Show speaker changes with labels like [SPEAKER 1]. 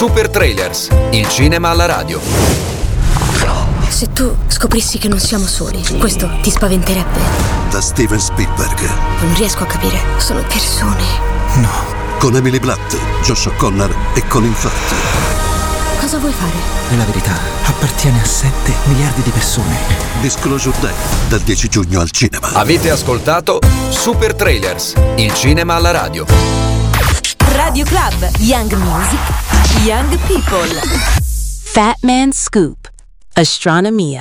[SPEAKER 1] Super Trailers, il cinema alla radio.
[SPEAKER 2] Se tu scoprissi che non siamo soli, questo ti spaventerebbe?
[SPEAKER 3] Da Steven Spielberg.
[SPEAKER 2] Non riesco a capire, sono persone.
[SPEAKER 4] No.
[SPEAKER 3] Con Emily Blunt, Josh O'Connor e Colin Firth.
[SPEAKER 2] Cosa vuoi fare?
[SPEAKER 4] E la verità appartiene a 7 miliardi di persone.
[SPEAKER 3] Disclosure Day, dal 10 giugno al cinema.
[SPEAKER 1] Avete ascoltato Super Trailers, il cinema alla radio.
[SPEAKER 5] Radio Club, Young Music, Young People.
[SPEAKER 6] Fat Man Scoop, Astronomia.